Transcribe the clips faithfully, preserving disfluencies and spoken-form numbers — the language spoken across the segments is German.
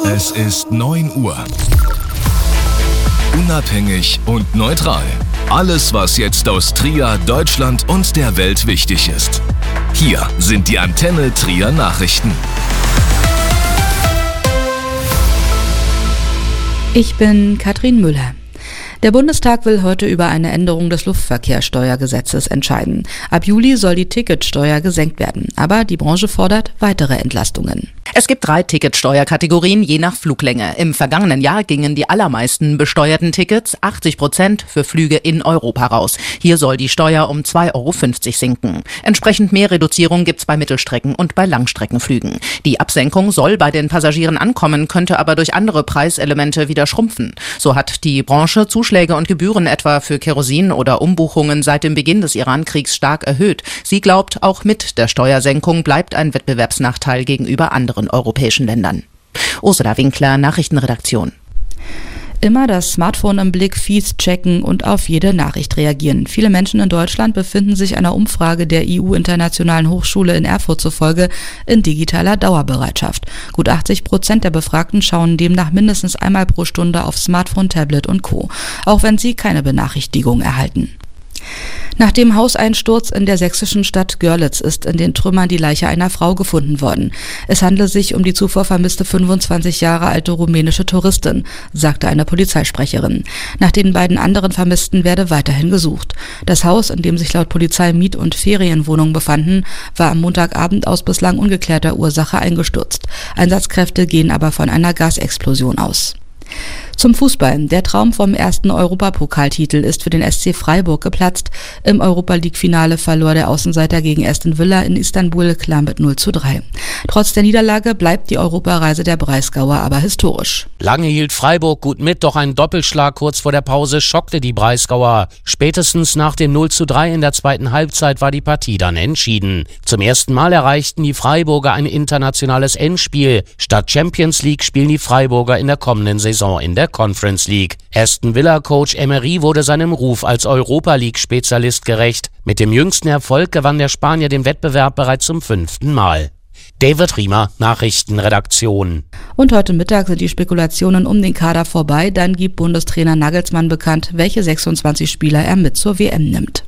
Es ist neun Uhr. Unabhängig und neutral. Alles, was jetzt aus Trier, Deutschland und der Welt wichtig ist. Hier sind die Antenne Trier Nachrichten. Ich bin Katrin Müller. Der Bundestag will heute über eine Änderung des Luftverkehrssteuergesetzes entscheiden. Ab Juli soll die Ticketsteuer gesenkt werden, aber die Branche fordert weitere Entlastungen. Es gibt drei Ticketsteuerkategorien je nach Fluglänge. Im vergangenen Jahr gingen die allermeisten besteuerten Tickets, achtzig Prozent, für Flüge in Europa raus. Hier soll die Steuer um zwei Euro fünfzig sinken. Entsprechend mehr Reduzierung gibt's bei Mittelstrecken- und bei Langstreckenflügen. Die Absenkung soll bei den Passagieren ankommen, könnte aber durch andere Preiselemente wieder schrumpfen. So hat die Branche Zuschläge und Gebühren etwa für Kerosin oder Umbuchungen seit dem Beginn des Iran-Kriegs stark erhöht. Sie glaubt, auch mit der Steuersenkung bleibt ein Wettbewerbsnachteil gegenüber anderen europäischen Ländern. Ursula Winkler, Nachrichtenredaktion. Immer das Smartphone im Blick, Feeds checken und auf jede Nachricht reagieren. Viele Menschen in Deutschland befinden sich einer Umfrage der I U-Internationalen Hochschule in Erfurt zufolge in digitaler Dauerbereitschaft. Gut achtzig Prozent der Befragten schauen demnach mindestens einmal pro Stunde auf Smartphone, Tablet und Co., auch wenn sie keine Benachrichtigung erhalten. Nach dem Hauseinsturz in der sächsischen Stadt Görlitz ist in den Trümmern die Leiche einer Frau gefunden worden. Es handle sich um die zuvor vermisste fünfundzwanzig Jahre alte rumänische Touristin, sagte eine Polizeisprecherin. Nach den beiden anderen Vermissten werde weiterhin gesucht. Das Haus, in dem sich laut Polizei Miet- und Ferienwohnungen befanden, war am Montagabend aus bislang ungeklärter Ursache eingestürzt. Einsatzkräfte gehen aber von einer Gasexplosion aus. Zum Fußball. Der Traum vom ersten Europapokaltitel ist für den S C Freiburg geplatzt. Im Europa-League-Finale verlor der Außenseiter gegen Aston Villa in Istanbul klar mit null zu drei. Trotz der Niederlage bleibt die Europareise der Breisgauer aber historisch. Lange hielt Freiburg gut mit, doch ein Doppelschlag kurz vor der Pause schockte die Breisgauer. Spätestens nach dem null zu drei in der zweiten Halbzeit war die Partie dann entschieden. Zum ersten Mal erreichten die Freiburger ein internationales Endspiel. Statt Champions League spielen die Freiburger in der kommenden Saison in der Conference League. Aston Villa-Coach Emery wurde seinem Ruf als Europa-League-Spezialist gerecht. Mit dem jüngsten Erfolg gewann der Spanier den Wettbewerb bereits zum fünften Mal. David Riemer, Nachrichtenredaktion. Und heute Mittag sind die Spekulationen um den Kader vorbei. Dann gibt Bundestrainer Nagelsmann bekannt, welche sechsundzwanzig Spieler er mit zur W M nimmt.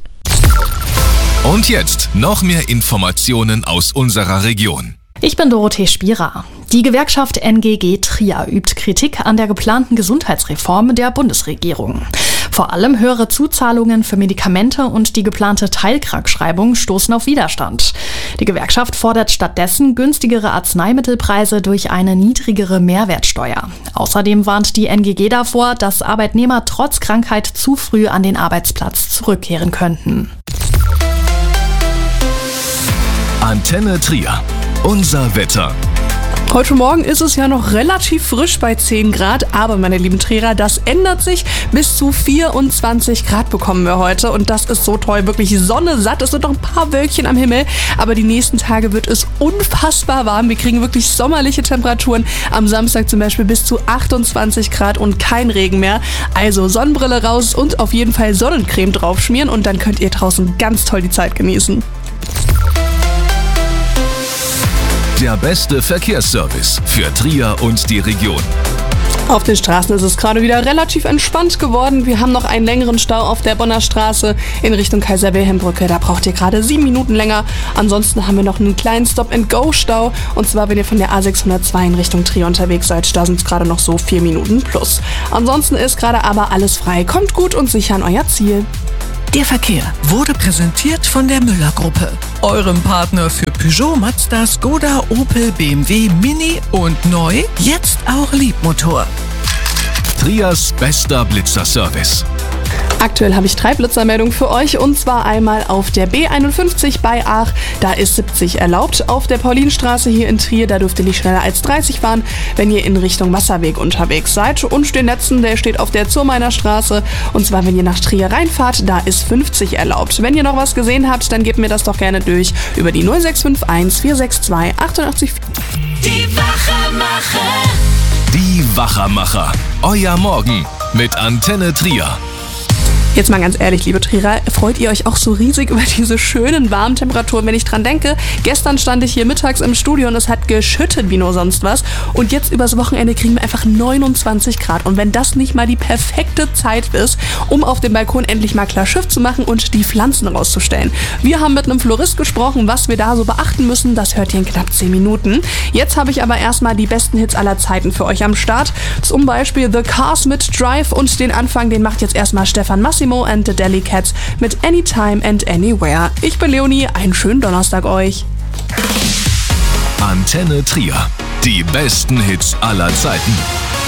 Und jetzt noch mehr Informationen aus unserer Region. Ich bin Dorothee Spierer. Die Gewerkschaft N G G Trier übt Kritik an der geplanten Gesundheitsreform der Bundesregierung. Vor allem höhere Zuzahlungen für Medikamente und die geplante Teilkrankschreibung stoßen auf Widerstand. Die Gewerkschaft fordert stattdessen günstigere Arzneimittelpreise durch eine niedrigere Mehrwertsteuer. Außerdem warnt die N G G davor, dass Arbeitnehmer trotz Krankheit zu früh an den Arbeitsplatz zurückkehren könnten. Antenne Trier. Unser Wetter. Heute Morgen ist es ja noch relativ frisch bei zehn Grad, aber meine lieben Trierer, das ändert sich. Bis zu vierundzwanzig Grad bekommen wir heute und das ist so toll, wirklich Sonne satt. Es sind noch ein paar Wölkchen am Himmel, aber die nächsten Tage wird es unfassbar warm. Wir kriegen wirklich sommerliche Temperaturen. Am Samstag zum Beispiel bis zu achtundzwanzig Grad und kein Regen mehr. Also Sonnenbrille raus und auf jeden Fall Sonnencreme draufschmieren und dann könnt ihr draußen ganz toll die Zeit genießen. Der beste Verkehrsservice für Trier und die Region. Auf den Straßen ist es gerade wieder relativ entspannt geworden. Wir haben noch einen längeren Stau auf der Bonner Straße in Richtung Kaiser-Wilhelm-Brücke. Da braucht ihr gerade sieben Minuten länger. Ansonsten haben wir noch einen kleinen Stop-and-Go-Stau. Und zwar, wenn ihr von der A sechshundertzwei in Richtung Trier unterwegs seid, da sind es gerade noch so vier Minuten plus. Ansonsten ist gerade aber alles frei. Kommt gut und sicher an euer Ziel. Der Verkehr wurde präsentiert von der Müller-Gruppe, eurem Partner für Peugeot, Mazda, Skoda, Opel, B M W, Mini und neu, jetzt auch Liebmotor. Triers bester Blitzerservice. Aktuell habe ich drei Blitzermeldungen für euch und zwar einmal auf der B einundfünfzig bei Aach, da ist siebzig erlaubt. Auf der Paulinstraße hier in Trier, da dürft ihr nicht schneller als dreißig fahren, wenn ihr in Richtung Wasserweg unterwegs seid. Und den letzten, der steht auf der Zurmeiner Straße und zwar wenn ihr nach Trier reinfahrt, da ist fünfzig erlaubt. Wenn ihr noch was gesehen habt, dann gebt mir das doch gerne durch über die null sechs fünf eins vier sechs zwei acht acht vier. Die Wachermacher. Die Wachermacher. Euer Morgen mit Antenne Trier. Jetzt mal ganz ehrlich, liebe Trierer, freut ihr euch auch so riesig über diese schönen warmen Temperaturen? Wenn ich dran denke, gestern stand ich hier mittags im Studio und es hat geschüttet wie nur sonst was. Und jetzt übers Wochenende kriegen wir einfach neunundzwanzig Grad. Und wenn das nicht mal die perfekte Zeit ist, um auf dem Balkon endlich mal klar Schiff zu machen und die Pflanzen rauszustellen. Wir haben mit einem Florist gesprochen, was wir da so beachten müssen. Das hört ihr in knapp zehn Minuten. Jetzt habe ich aber erstmal die besten Hits aller Zeiten für euch am Start. Zum Beispiel The Cars mit Drive und den Anfang, den macht jetzt erstmal Stefan Massimo and the Delicates mit Anytime and Anywhere. Ich bin Leonie, einen schönen Donnerstag euch. Antenne Trier. Die besten Hits aller Zeiten.